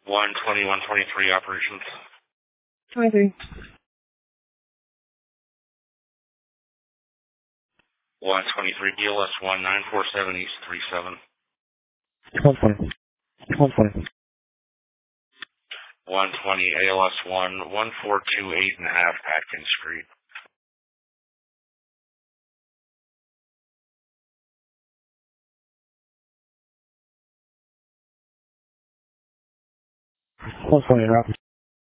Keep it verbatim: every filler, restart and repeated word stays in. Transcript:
one twenty, one twenty-three operations. twenty-three. one twenty-three, B L S one nine four seven East three seven. one twenty. one twenty. one twenty, A L S one one four two eight and a half Atkins Street. one twenty, Rapid.